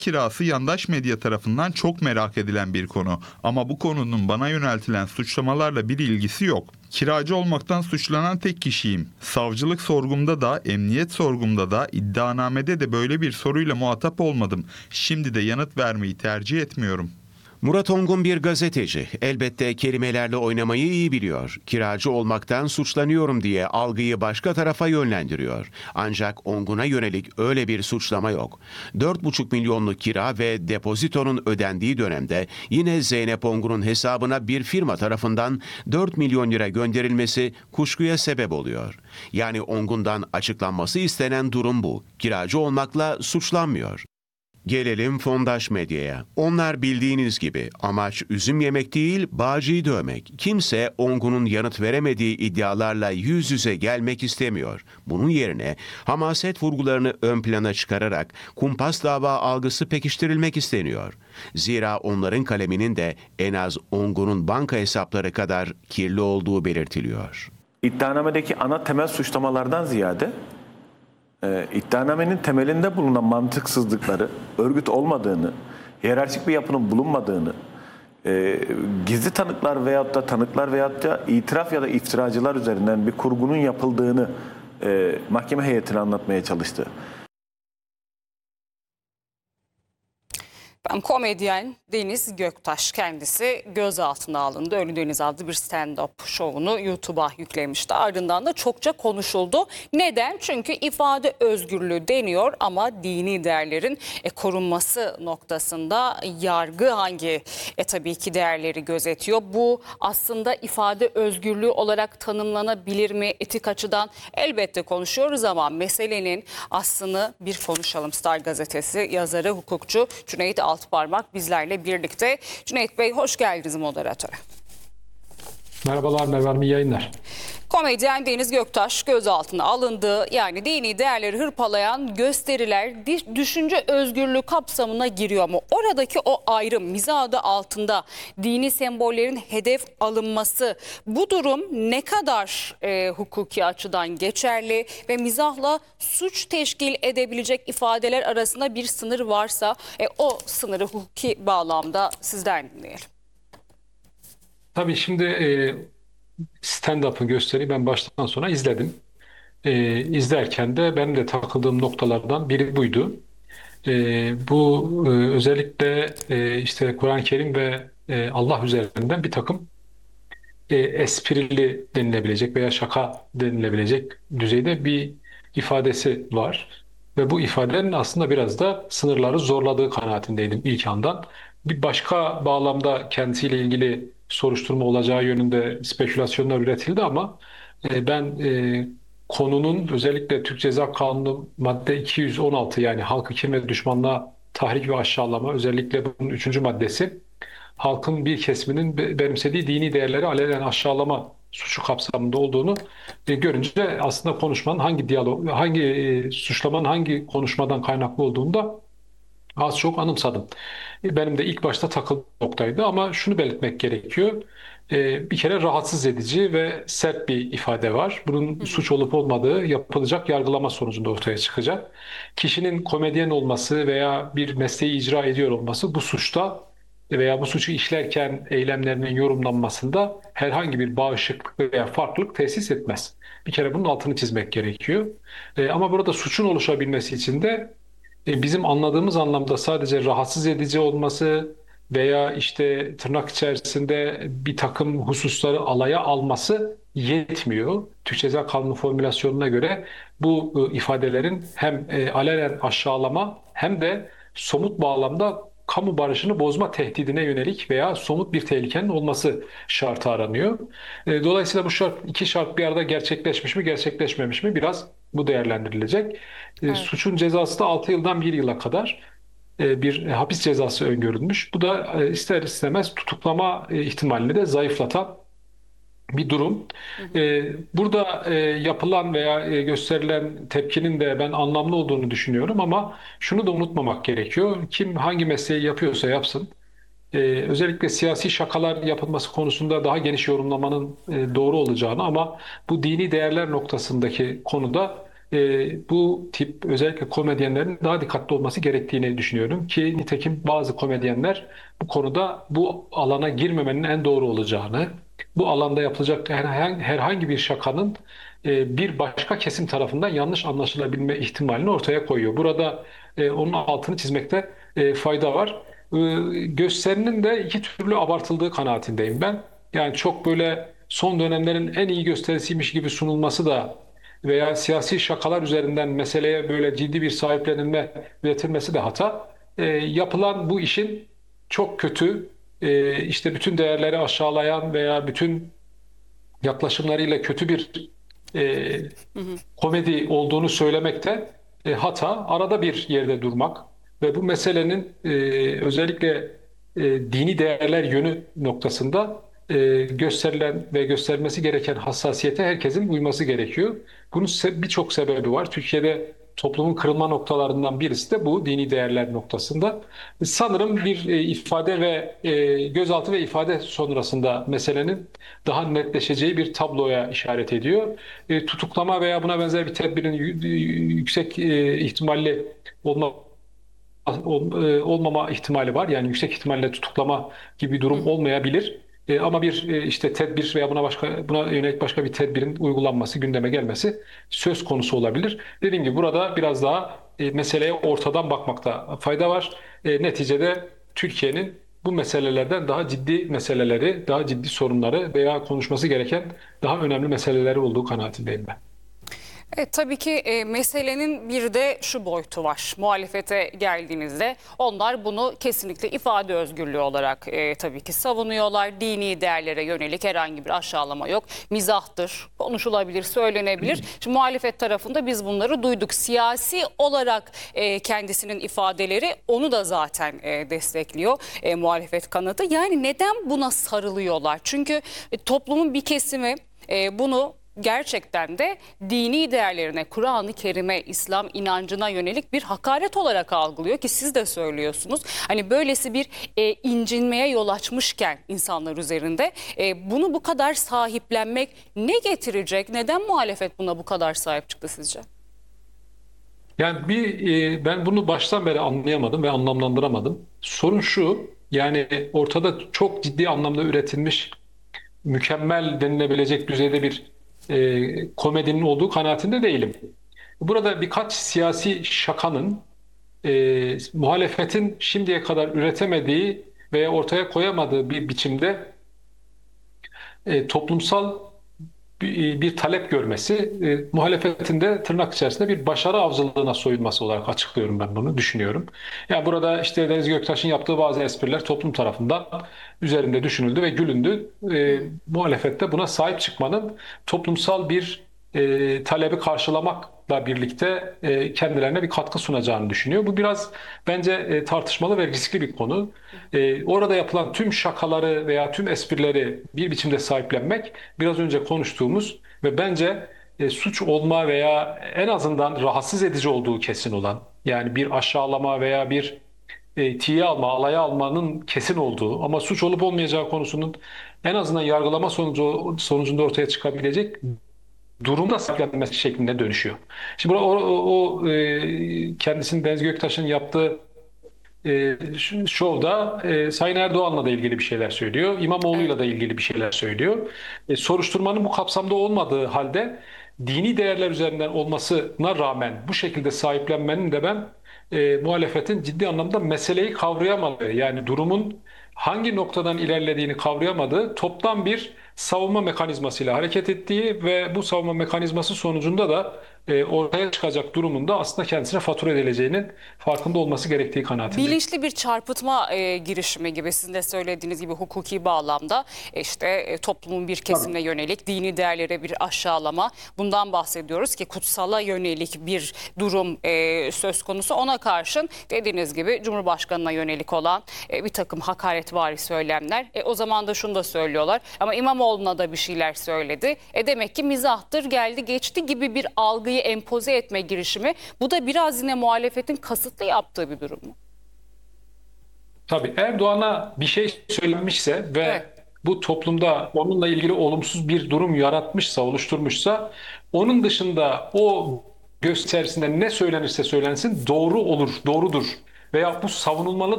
Kirası yandaş medya tarafından çok merak edilen bir konu ama bu konunun bana yöneltilen suçlamalarla bir ilgisi yok. Kiracı olmaktan suçlanan tek kişiyim. Savcılık sorgumda da, emniyet sorgumda da, iddianamede de böyle bir soruyla muhatap olmadım. Şimdi de yanıt vermeyi tercih etmiyorum. Murat Ongun bir gazeteci. Elbette kelimelerle oynamayı iyi biliyor. Kiracı olmaktan suçlanıyorum diye algıyı başka tarafa yönlendiriyor. Ancak Ongun'a yönelik öyle bir suçlama yok. 4,5 milyonluk kira ve depozitonun ödendiği dönemde yine Zeynep Ongun'un hesabına bir firma tarafından 4 milyon lira gönderilmesi kuşkuya sebep oluyor. Yani Ongun'dan açıklanması istenen durum bu. Kiracı olmakla suçlanmıyor. Gelelim Fondaş Medya'ya. Onlar bildiğiniz gibi amaç üzüm yemek değil, bağcıyı dövmek. Kimse Ongun'un yanıt veremediği iddialarla yüz yüze gelmek istemiyor. Bunun yerine hamaset vurgularını ön plana çıkararak kumpas dava algısı pekiştirilmek isteniyor. Zira onların kaleminin de en az Ongun'un banka hesapları kadar kirli olduğu belirtiliyor. İddianamedeki ana temel suçlamalardan ziyade iddianamenin temelinde bulunan mantıksızlıkları, örgüt olmadığını, hiyerarşik bir yapının bulunmadığını, gizli tanıklar veyahut da itiraf ya da iftiracılar üzerinden bir kurgunun yapıldığını mahkeme heyetine anlatmaya çalıştı. Komedyen Deniz Göktaş kendisi gözaltına alındı. Ölü Deniz adlı bir stand-up şovunu YouTube'a yüklemişti. Ardından da çokça konuşuldu. Neden? Çünkü ifade özgürlüğü deniyor ama dini değerlerin korunması noktasında yargı hangi tabii ki değerleri gözetiyor? Bu aslında ifade özgürlüğü olarak tanımlanabilir mi? Etik açıdan elbette konuşuyoruz ama meselenin aslını bir konuşalım. Star Gazetesi yazarı, hukukçu Cüneyt Altıparmak bizlerle birlikte. Cüneyt Bey hoş geldiniz moderatöre. Merhabalar Merve Hanım, iyi yayınlar. Komedyen Deniz Göktaş gözaltına alındı. Yani dini değerleri hırpalayan gösteriler düşünce özgürlüğü kapsamına giriyor mu? Oradaki o ayrım, mizah adı altında dini sembollerin hedef alınması, bu durum ne kadar hukuki açıdan geçerli ve mizahla suç teşkil edebilecek ifadeler arasında bir sınır varsa o sınırı hukuki bağlamda sizden dinleyelim. Tabii şimdi stand-up'ı gösteriyi ben baştan sona izledim. İzlerken de benim de takıldığım noktalardan biri buydu. Bu özellikle işte Kur'an-ı Kerim ve Allah üzerinden bir takım esprili denilebilecek veya şaka denilebilecek düzeyde bir ifadesi var. Ve bu ifadenin aslında biraz da sınırları zorladığı kanaatindeydim ilk andan. Bir başka bağlamda kendisiyle ilgili soruşturma olacağı yönünde spekülasyonlar üretildi ama ben konunun özellikle Türk Ceza Kanunu madde 216 yani halkı kin ve düşmanlığa tahrik ve aşağılama, özellikle bunun 3. maddesi halkın bir kesiminin benimsediği dini değerleri alenen aşağılama suçu kapsamında olduğunu görünce aslında konuşmanın hangi diyalog, hangi suçlamanın hangi konuşmadan kaynaklı olduğunu da az çok anımsadım. Benim de ilk başta takıldığım noktaydı ama şunu belirtmek gerekiyor. Bir kere rahatsız edici ve sert bir ifade var. Bunun suç olup olmadığı yapılacak yargılama sonucunda ortaya çıkacak. Kişinin komedyen olması veya bir mesleği icra ediyor olması bu suçta veya bu suçu işlerken eylemlerinin yorumlanmasında herhangi bir bağışıklık veya farklılık tesis etmez. Bir kere bunun altını çizmek gerekiyor. Ama burada suçun oluşabilmesi için de bizim anladığımız anlamda sadece rahatsız edici olması veya işte tırnak içerisinde bir takım hususları alaya alması yetmiyor. Türk Ceza Kanunu formülasyonuna göre bu ifadelerin hem alenen aşağılama hem de somut bağlamda kamu barışını bozma tehdidine yönelik veya somut bir tehlikenin olması şartı aranıyor. Dolayısıyla bu iki şart bir arada gerçekleşmiş mi, gerçekleşmemiş mi biraz bu değerlendirilecek. Evet. Suçun cezası da 6 yıldan 1 yıla kadar bir hapis cezası öngörülmüş. Bu da ister istemez tutuklama ihtimalini de zayıflatan bir durum. Burada yapılan veya gösterilen tepkinin de ben anlamlı olduğunu düşünüyorum ama şunu da unutmamak gerekiyor. Kim hangi mesleği yapıyorsa yapsın. Özellikle siyasi şakalar yapılması konusunda daha geniş yorumlamanın doğru olacağını ama bu dini değerler noktasındaki konuda bu tip özellikle komedyenlerin daha dikkatli olması gerektiğini düşünüyorum ki nitekim bazı komedyenler bu konuda bu alana girmemenin en doğru olacağını, bu alanda yapılacak herhangi bir şakanın bir başka kesim tarafından yanlış anlaşılabilme ihtimalini ortaya koyuyor. Burada onun altını çizmekte fayda var. Gösterinin de iki türlü abartıldığı kanaatindeyim ben. Yani çok böyle son dönemlerin en iyi gösterisiymiş gibi sunulması da veya siyasi şakalar üzerinden meseleye böyle ciddi bir sahiplenilme üretilmesi de hata. Yapılan bu işin çok kötü, işte bütün değerleri aşağılayan veya bütün yaklaşımlarıyla kötü bir e, komedi olduğunu söylemekte hata. Arada bir yerde durmak ve bu meselenin özellikle dini değerler yönü noktasında gösterilen ve göstermesi gereken hassasiyete herkesin uyması gerekiyor. Bunun birçok sebebi var. Türkiye'de toplumun kırılma noktalarından birisi de bu dini değerler noktasında. Sanırım bir ifade ve gözaltı ve ifade sonrasında meselenin daha netleşeceği bir tabloya işaret ediyor. Tutuklama veya buna benzer bir tedbirin yüksek ihtimalli olmama ihtimali var. Yani yüksek ihtimalle tutuklama gibi bir durum olmayabilir. Ama bir işte tedbir veya buna yönelik başka bir tedbirin uygulanması, gündeme gelmesi söz konusu olabilir. Dediğim gibi burada biraz daha meseleye ortadan bakmakta fayda var. Neticede Türkiye'nin bu meselelerden daha ciddi meseleleri, daha ciddi sorunları veya konuşması gereken daha önemli meseleleri olduğu kanaatindeyim ben. Evet, tabii ki meselenin bir de şu boyutu var. Muhalefete geldiğinizde onlar bunu kesinlikle ifade özgürlüğü olarak tabii ki savunuyorlar. Dini değerlere yönelik herhangi bir aşağılama yok. Mizahtır, konuşulabilir, söylenebilir. Şimdi muhalefet tarafında biz bunları duyduk. Siyasi olarak kendisinin ifadeleri onu da zaten destekliyor muhalefet kanadı. Yani neden buna sarılıyorlar? Çünkü toplumun bir kesimi bunu gerçekten de dini değerlerine, Kur'an-ı Kerim'e, İslam inancına yönelik bir hakaret olarak algılıyor ki siz de söylüyorsunuz. Hani böylesi bir incinmeye yol açmışken insanlar üzerinde bunu bu kadar sahiplenmek ne getirecek? Neden muhalefet buna bu kadar sahip çıktı sizce? Yani ben bunu baştan beri anlayamadım ve anlamlandıramadım. Sorun şu, yani ortada çok ciddi anlamda üretilmiş, mükemmel denilebilecek düzeyde bir komedinin olduğu kanaatinde değilim. Burada birkaç siyasi şakanın muhalefetin şimdiye kadar üretemediği veya ortaya koyamadığı bir biçimde toplumsal bir talep görmesi, muhalefetin de tırnak içerisinde bir başarı avcılığına soyulması olarak açıklıyorum ben bunu, düşünüyorum. Yani burada işte Deniz Göktaş'ın yaptığı bazı espriler toplum tarafından üzerinde düşünüldü ve gülündü. Muhalefet de buna sahip çıkmanın toplumsal bir talebi karşılamakla birlikte kendilerine bir katkı sunacağını düşünüyor. Bu biraz bence tartışmalı ve riskli bir konu. Orada yapılan tüm şakaları veya tüm esprileri bir biçimde sahiplenmek biraz önce konuştuğumuz ve bence suç olma veya en azından rahatsız edici olduğu kesin olan, yani bir aşağılama veya bir tiye alma, alaya almanın kesin olduğu ama suç olup olmayacağı konusunun en azından yargılama sonucunda ortaya çıkabilecek durumda sahiplenmesi şeklinde dönüşüyor. Şimdi kendisinin Deniz Göktaş'ın yaptığı şovda Sayın Erdoğan'la da ilgili bir şeyler söylüyor. İmamoğlu'yla da ilgili bir şeyler söylüyor. Soruşturmanın bu kapsamda olmadığı halde dini değerler üzerinden olmasına rağmen bu şekilde sahiplenmenin de ben muhalefetin ciddi anlamda meseleyi kavrayamadığı, yani durumun hangi noktadan ilerlediğini kavrayamadığı toptan bir savunma mekanizmasıyla hareket ettiği ve bu savunma mekanizması sonucunda da ortaya çıkacak durumunda aslında kendisine fatura edileceğinin farkında olması gerektiği kanaatindeyim. Bilinçli bir çarpıtma girişimi gibi, sizin de söylediğiniz gibi hukuki bağlamda işte toplumun bir kesimine yönelik dini değerlere bir aşağılama, bundan bahsediyoruz ki kutsala yönelik bir durum söz konusu. Ona karşın dediğiniz gibi Cumhurbaşkanı'na yönelik olan bir takım hakaretvari söylemler. O zaman da şunu da söylüyorlar ama İmamoğlu'na da bir şeyler söyledi. Demek ki mizahtır, geldi geçti gibi bir algıyı empoze etme girişimi. Bu da biraz yine muhalefetin kasıtlı yaptığı bir durum mu? Tabii Erdoğan'a bir şey söylenmişse ve Evet. bu toplumda onunla ilgili olumsuz bir durum yaratmışsa, oluşturmuşsa onun dışında o gösterisinde ne söylenirse söylensin doğru olur, doğrudur veya bu savunulmalı